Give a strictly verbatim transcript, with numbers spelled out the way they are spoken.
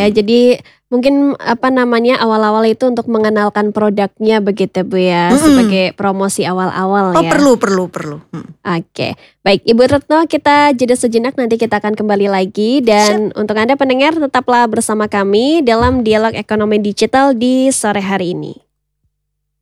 ya. Jadi mungkin apa namanya awal-awal itu untuk mengenalkan produknya begitu Bu ya, Mhm. sebagai promosi awal-awal Oh ya. perlu perlu perlu. Mhm. Oke, baik Ibu Retno kita jeda sejenak nanti kita akan kembali lagi dan untuk Anda pendengar tetaplah bersama kami dalam Dialog Ekonomi Digital di sore hari ini.